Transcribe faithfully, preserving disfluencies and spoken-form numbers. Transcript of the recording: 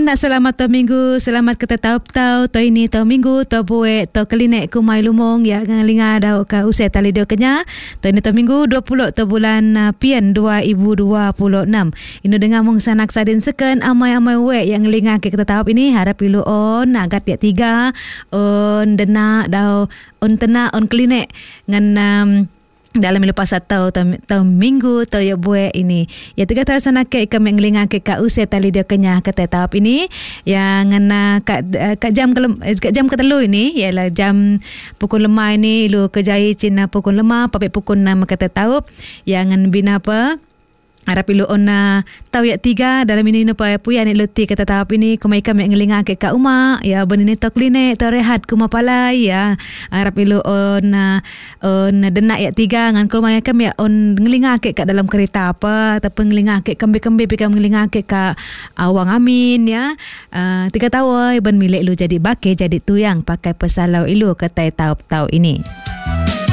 nak selamat tahun minggu, selamat kita tahu-tahu tahun ini tahun minggu, tahun buat, tahun kelinek kumai lumong ya ngalinga dah ke usai tali dia kenya. Tahun ini tahun minggu dua puluh tahun bulan uh, Pian dua ribu dua puluh enam. Ini dengan mong sanak sadin seken amai-amai we yang ngalinga kita tahu ini harap pilu on agat ya tiga on dena dah on tena on kelinek ngan um, dalam lepas satu tahun, tahun minggu tahun ya buat ini ya tiga tahun sana ke kami ngelinga ke ka usai tali dia kenya kata tahap ini yang ngana kat kat jam kat jam ketelu ini ialah jam pukul lima ini lu kejai Cina pukul lima papik pukul enam kata tahap yang ngan bina apa harap ilu ona tahu ya tiga dalam ini apa puya ni luti kata tahap ini kumai kami ngelinga ke ka uma ya benini to klinik to rehat kuma palai ya harap ilu ona on denak ya tiga ngan kumai kami on ngelinga ke kat dalam kereta apa ataupun ngelinga ke kembe-kembe pikam ngelinga ke ka awang amin ya uh, tiga tahu ben milik lu jadi bake jadi tuyang pakai pesalau ilu kata tahap tahu ini.